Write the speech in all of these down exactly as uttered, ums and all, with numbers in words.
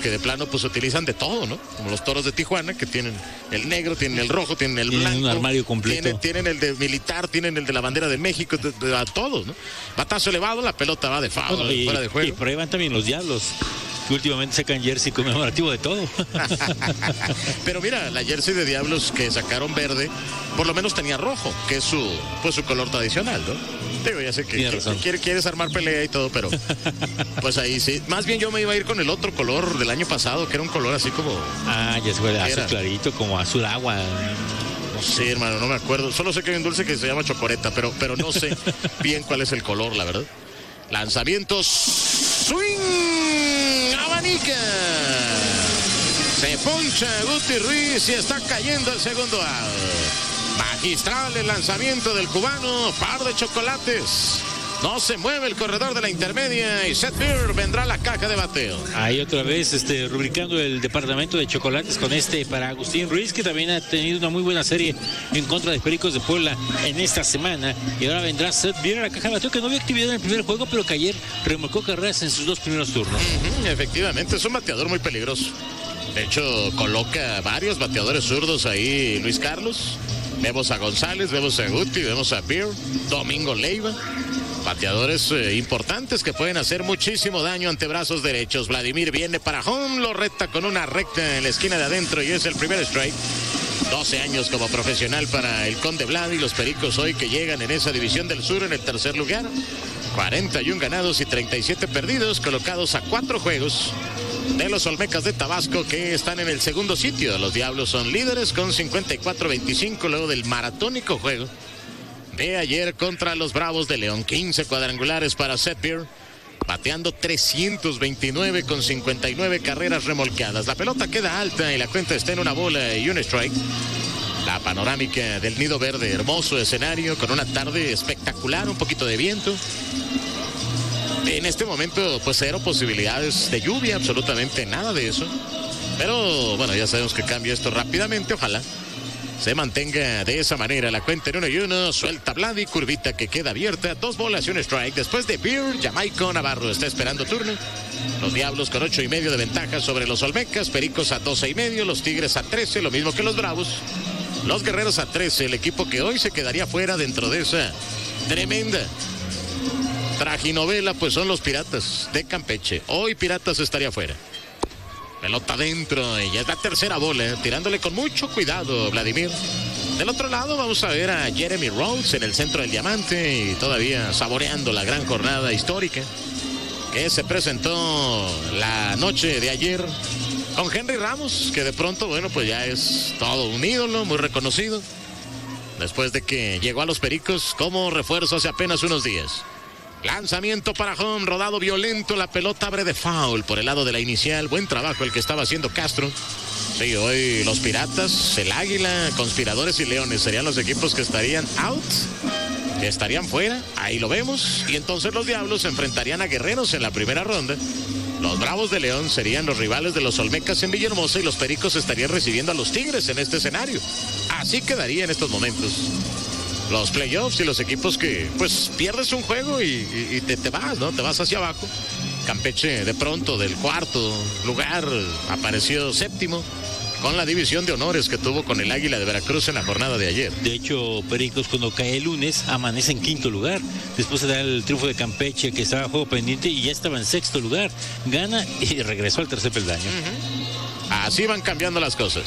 que de plano pues utilizan de todo, ¿no? Como los Toros de Tijuana, que tienen el negro, tienen el rojo, tienen el blanco. Tienen un armario completo. Tienen, tienen el de militar, tienen el de la bandera de México, de, de, a todos, ¿no? Batazo elevado, la pelota va de foul, bueno, y, fuera de juego. Y por ahí van también los Diablos, que últimamente sacan jersey conmemorativo de todo. Pero mira, la jersey de Diablos que sacaron verde, por lo menos tenía rojo, que es su, pues, su color tradicional, ¿no? Digo, ya sé que, que, que quiere, quieres armar pelea y todo, pero pues ahí sí. Más bien yo me iba a ir con el otro color del año pasado, que era un color así como... Ah, ya se fue azul era? Clarito, como azul agua. No sé, hermano, no me acuerdo. Solo sé que hay un dulce que se llama chocoreta, pero, pero no sé bien cuál es el color, la verdad. Lanzamientos. Swing. Abanica. Se poncha Guti Ruiz y está cayendo el segundo out. Magistral el lanzamiento del cubano, par de chocolates. No se mueve el corredor de la intermedia y Seth Beer vendrá a la caja de bateo. Ahí otra vez este, rubricando el departamento de chocolates con este para Agustín Ruiz, que también ha tenido una muy buena serie en contra de Pericos de Puebla en esta semana. Y ahora vendrá Seth Beer a la caja de bateo, que no había actividad en el primer juego, pero que ayer remolcó carreras en sus dos primeros turnos. Uh-huh, efectivamente, es un bateador muy peligroso. De hecho, coloca varios bateadores zurdos ahí Luis Carlos. Vemos a González, vemos a Guti, vemos a Beer, Domingo Leiva. Bateadores eh, importantes que pueden hacer muchísimo daño ante brazos derechos. Vladimir viene para home, lo reta con una recta en la esquina de adentro y es el primer strike. doce años como profesional para el Conde Vlad y los Pericos hoy que llegan en esa división del sur en el tercer lugar. cuarenta y uno ganados y treinta y siete perdidos, colocados a cuatro juegos de los Olmecas de Tabasco, que están en el segundo sitio. Los Diablos son líderes con cincuenta y cuatro veinticinco luego del maratónico juego de ayer contra los Bravos de León. quince cuadrangulares para Seth Beer, bateando trescientos veintinueve con cincuenta y nueve carreras remolcadas. La pelota queda alta y la cuenta está en una bola y un strike. La panorámica del Nido Verde, hermoso escenario con una tarde espectacular, un poquito de viento. En este momento, pues cero posibilidades de lluvia, absolutamente nada de eso. Pero bueno, ya sabemos que cambia esto rápidamente, ojalá se mantenga de esa manera. La cuenta en uno y uno, suelta Vladi, curvita que queda abierta, dos bolas y un strike. Después de Beer, Jamaico Navarro está esperando turno. Los Diablos con ocho y medio de ventaja sobre los Olmecas, Pericos a doce y medio, los Tigres a trece, lo mismo que los Bravos. Los Guerreros a trece, el equipo que hoy se quedaría fuera dentro de esa tremenda traginovela, pues son los Piratas de Campeche. Hoy Piratas estaría fuera. Pelota adentro y ya es la tercera bola, ¿eh? Tirándole con mucho cuidado Vladimir. Del otro lado vamos a ver a Jeremy Rhodes en el centro del diamante y todavía saboreando la gran jornada histórica que se presentó la noche de ayer con Henry Ramos, que de pronto, bueno, pues ya es todo un ídolo, muy reconocido, después de que llegó a los Pericos como refuerzo hace apenas unos días. Lanzamiento para home, rodado violento, la pelota abre de foul por el lado de la inicial. Buen trabajo el que estaba haciendo Castro. Sí, hoy los Piratas, el Águila, Conspiradores y Leones serían los equipos que estarían out, que estarían fuera, ahí lo vemos. Y entonces los Diablos se enfrentarían a Guerreros en la primera ronda. Los Bravos de León serían los rivales de los Olmecas en Villahermosa y los Pericos estarían recibiendo a los Tigres en este escenario. Así quedaría en estos momentos los playoffs y los equipos que pues pierdes un juego y, y, y te, te vas, ¿no? Te vas hacia abajo. Campeche de pronto del cuarto lugar apareció séptimo con la división de honores que tuvo con el Águila de Veracruz en la jornada de ayer. De hecho, Pericos cuando cae el lunes amanece en quinto lugar. Después se da el triunfo de Campeche, que estaba a juego pendiente y ya estaba en sexto lugar. Gana y regresó al tercer peldaño. Uh-huh. Así van cambiando las cosas.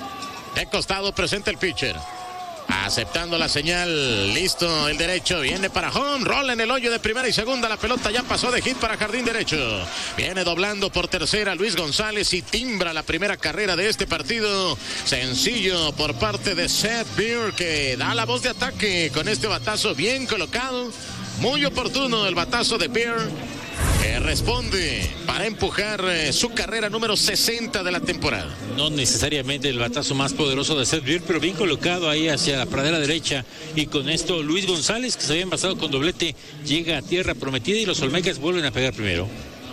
De costado presenta el pitcher. Aceptando la señal, listo el derecho, viene para home, rola en el hoyo de primera y segunda, la pelota ya pasó de hit para jardín derecho. Viene doblando por tercera Luis González y timbra la primera carrera de este partido. Sencillo por parte de Seth Beer, que da la voz de ataque con este batazo bien colocado. Muy oportuno el batazo de Beer, que responde para empujar eh, su carrera número sesenta de la temporada. No necesariamente el batazo más poderoso de Seth Beer, pero bien colocado ahí hacia la pradera derecha. Y con esto Luis González, que se había envasado con doblete, llega a tierra prometida y los Olmecas vuelven a pegar primero.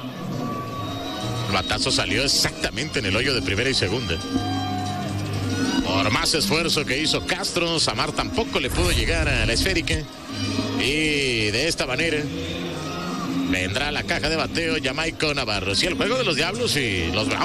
El batazo salió exactamente en el hoyo de primera y segunda. Por más esfuerzo que hizo Castro, Samar tampoco le pudo llegar a la esférica. Y de esta manera vendrá la caja de bateo Jamaico Navarro. Sí, el juego de los Diablos y los Bravos